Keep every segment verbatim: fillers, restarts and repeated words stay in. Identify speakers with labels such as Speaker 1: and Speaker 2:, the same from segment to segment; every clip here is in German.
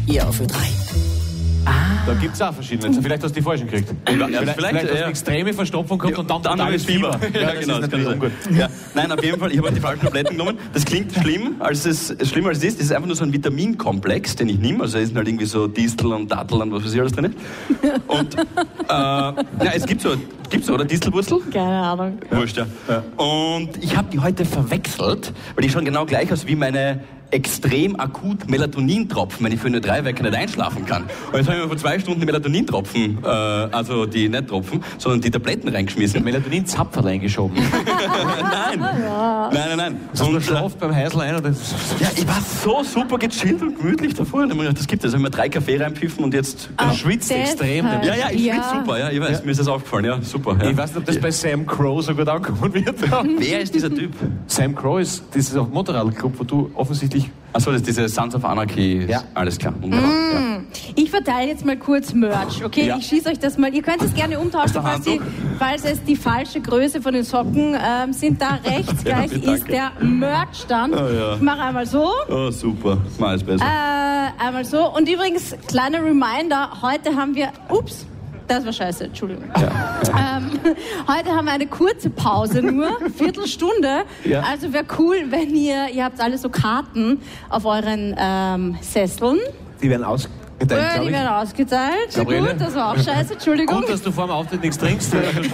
Speaker 1: Ihr auf Ö drei.
Speaker 2: Da gibt es auch verschiedene. Vielleicht hast du die falschen gekriegt.
Speaker 3: Ja,
Speaker 2: vielleicht,
Speaker 3: vielleicht,
Speaker 2: vielleicht hast du
Speaker 3: ja.
Speaker 2: eine extreme Verstopfung gehabt
Speaker 3: Ja,
Speaker 2: und dann,
Speaker 3: dann
Speaker 2: totales
Speaker 3: Fieber.
Speaker 2: Fieber.
Speaker 3: Ja,
Speaker 2: das
Speaker 3: genau,
Speaker 2: ist
Speaker 3: das kann
Speaker 2: natürlich
Speaker 3: sein.
Speaker 2: ungut.
Speaker 3: Ja. Nein, auf jeden Fall, ich habe die falschen Tabletten genommen. Das klingt schlimm, als es, schlimmer als es ist. Das ist einfach nur so ein Vitaminkomplex, den ich nehme. Also da ist halt irgendwie so Distel und Dattel und was weiß ich alles drin. Und äh, ja, es gibt so, gibt's so, oder Distelwurzel?
Speaker 4: Keine Ahnung.
Speaker 3: Wurscht, ja. ja. Und ich habe die heute verwechselt, weil die schauen genau gleich aus wie meine extrem akut Melatonintropfen, wenn ich für eine drei Wochen nicht einschlafen kann. Und jetzt habe ich mir vor zwei Stunden die Melatonintropfen, äh, also die nicht Tropfen, sondern die Tabletten reingeschmissen.
Speaker 2: Melatonin-Zapferl reingeschoben.
Speaker 3: Nein. nein, nein, nein.
Speaker 2: Hast du schlaft beim Heisel ein? Oder?
Speaker 3: Ja, ich war so super gechillt und gemütlich davor. Und ich habe mir gedacht, das gibt es. Ich habe mir drei Kaffee reinpfiffen und jetzt...
Speaker 2: Du schwitzt extrem.
Speaker 3: Ja, ja, ich
Speaker 4: ja.
Speaker 3: schwitze super. Ja, ich weiß, ja. Mir ist das aufgefallen. Ja, super. Ja.
Speaker 2: Ich weiß nicht, ob das bei Sam Crow so gut ankommen wird.
Speaker 3: Wer ist dieser Typ?
Speaker 2: Sam Crow ist dieses Motorradclub, wo du offensichtlich...
Speaker 3: Achso, das ist diese Sons of Anarchy.
Speaker 2: Ja.
Speaker 3: Alles klar. Wunderbar.
Speaker 4: Mm.
Speaker 3: Ja.
Speaker 4: Ich verteile jetzt mal kurz Merch, okay?
Speaker 2: Ja.
Speaker 4: Ich schieße euch das mal. Ihr könnt es gerne umtauschen, falls, die, falls es die falsche Größe von den Socken ähm, sind. Da rechts gleich
Speaker 3: bitte,
Speaker 4: ist der Merch-Stand.
Speaker 3: Oh, ja.
Speaker 4: Ich mache einmal so.
Speaker 3: Oh, super. Mal ist besser.
Speaker 4: Äh, einmal so. Und übrigens, kleiner Reminder, heute haben wir... Ups. Das war scheiße, Entschuldigung. Ja. Ähm, heute haben wir eine kurze Pause nur, Viertelstunde.
Speaker 2: Ja.
Speaker 4: Also wäre cool, wenn ihr, ihr habt alle so Karten auf euren ähm, Sesseln.
Speaker 2: Die werden ausgeteilt,
Speaker 4: Ja,
Speaker 2: glaube
Speaker 4: die
Speaker 2: ich.
Speaker 4: werden ausgeteilt.
Speaker 2: Gabriele?
Speaker 4: Gut, das war auch scheiße, Entschuldigung.
Speaker 2: Gut, dass du vor dem Auftritt nichts trinkst.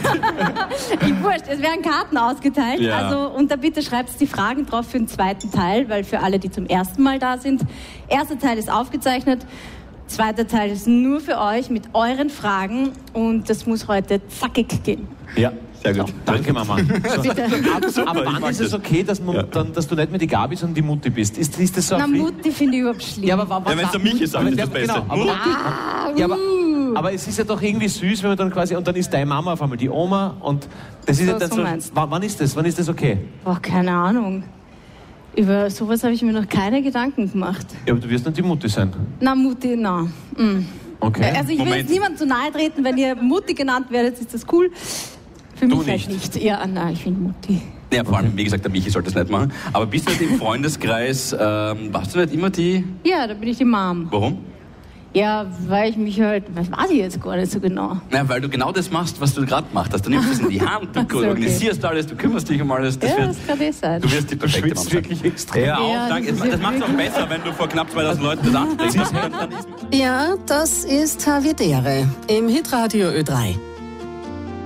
Speaker 4: Ich wurscht, es werden Karten ausgeteilt.
Speaker 3: Ja.
Speaker 4: Also, und da bitte schreibt die Fragen drauf für den zweiten Teil, weil für alle, die zum ersten Mal da sind, erster Teil ist aufgezeichnet. Zweiter Teil ist nur für euch mit euren Fragen und das muss heute zackig gehen.
Speaker 2: Ja,
Speaker 3: sehr gut.
Speaker 2: So, danke, Mama. So.
Speaker 4: Bitte.
Speaker 2: Aber wann ist es okay, dass, man,
Speaker 3: Ja.
Speaker 2: dann, dass du nicht mehr die Gabi, sondern die Mutti bist? Ist, ist das so
Speaker 4: Na,
Speaker 2: ein Pflicht?
Speaker 4: Mutti finde ich überhaupt schlimm.
Speaker 2: Ja, aber wa- wa-
Speaker 3: Ja, wenn es der Mich ist,
Speaker 2: aber,
Speaker 3: ist
Speaker 2: ja,
Speaker 3: das Beste.
Speaker 2: genau, aber,
Speaker 4: Ah,
Speaker 2: ja, aber,
Speaker 4: uh.
Speaker 2: aber es ist ja doch irgendwie süß, wenn man dann quasi, und dann ist deine Mama auf einmal die Oma und das ist
Speaker 4: So,
Speaker 2: ja dann
Speaker 4: so
Speaker 2: so,
Speaker 4: meinst du.
Speaker 2: wann, wann ist das? Wann ist das okay?
Speaker 4: Boah, keine Ahnung. Über sowas habe ich mir noch keine Gedanken gemacht.
Speaker 2: Ja, aber du wirst dann die Mutti sein.
Speaker 4: Na, Mutti, na. Mm.
Speaker 2: Okay.
Speaker 4: Also ich will
Speaker 3: Moment.
Speaker 4: jetzt niemandem zu nahe treten, wenn ihr Mutti genannt werdet, ist das cool. Für
Speaker 2: Du
Speaker 4: mich
Speaker 2: nicht.
Speaker 4: halt nicht. Ja, nein, ich bin Mutti.
Speaker 3: Ja, vor allem, wie gesagt, der Michi sollte das nicht machen. Aber bist du nicht im Freundeskreis, ähm, warst du nicht immer die...
Speaker 4: Ja, da bin ich die Mom.
Speaker 3: Warum?
Speaker 4: Ja, weil ich mich halt, was weiß ich jetzt gar nicht so genau.
Speaker 3: Na, weil du genau das machst, was du gerade gemacht hast. Du nimmst es in die Hand, du
Speaker 4: Ach so, okay.
Speaker 3: organisierst alles, du kümmerst dich um alles. Das
Speaker 4: Ja,
Speaker 3: wird,
Speaker 4: das kann eh sein.
Speaker 3: du wirst die
Speaker 2: Du
Speaker 3: perfekte
Speaker 2: schwitzt
Speaker 3: Mom sein.
Speaker 2: wirklich extrem.
Speaker 3: Ja, auch,
Speaker 4: Ja,
Speaker 3: danke.
Speaker 4: das
Speaker 3: Das,
Speaker 4: ist ja
Speaker 3: macht es auch
Speaker 4: wirklich-
Speaker 3: besser, wenn du vor knapp zweitausend Leuten das ansprichst. Dann- dann ist-
Speaker 1: Ja, das ist Havidere im Hitradio Ö drei.